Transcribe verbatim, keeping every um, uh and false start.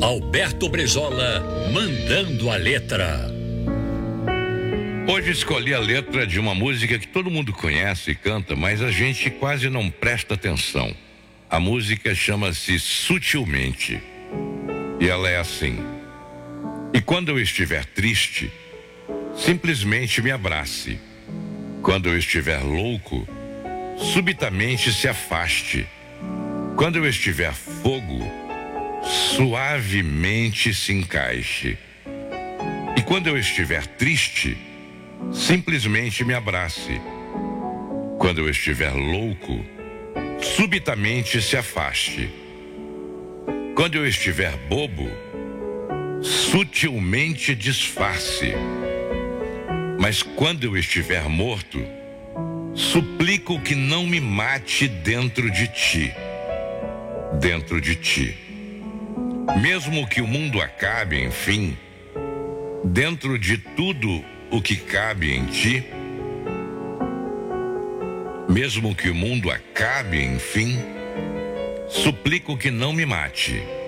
Alberto Brezola, mandando a letra. Hoje escolhi a letra de uma música que todo mundo conhece e canta, mas a gente quase não presta atenção. A música chama-se Sutilmente. E ela é assim: e quando eu estiver triste, simplesmente me abrace. Quando eu estiver louco, subitamente se afaste. Quando eu estiver fogo, suavemente se encaixe. E quando eu estiver triste, simplesmente me abrace. Quando eu estiver louco, subitamente se afaste. Quando eu estiver bobo, sutilmente disfarce. Mas quando eu estiver morto, suplico que não me mate dentro de ti. Dentro de ti. Mesmo que o mundo acabe, enfim, dentro de tudo o que cabe em ti, mesmo que o mundo acabe, enfim, suplico que não me mate.